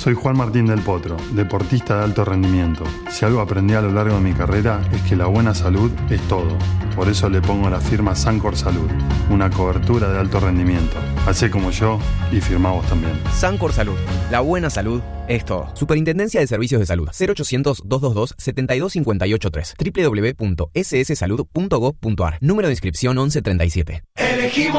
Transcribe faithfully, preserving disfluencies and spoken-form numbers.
Soy Juan Martín del Potro, deportista de alto rendimiento. Si algo aprendí a lo largo de mi carrera es que la buena salud es todo. Por eso le pongo la firma Sancor Salud, una cobertura de alto rendimiento. Hacé como yo y firmá vos también. Sancor Salud, la buena salud es todo. Superintendencia de Servicios de Salud. cero ochocientos, doscientos veintidós, setenta y dos cincuenta y ocho tres. doble u doble u doble u punto ese ese salud punto gov punto a r. Número de inscripción once treinta y siete. Elegimos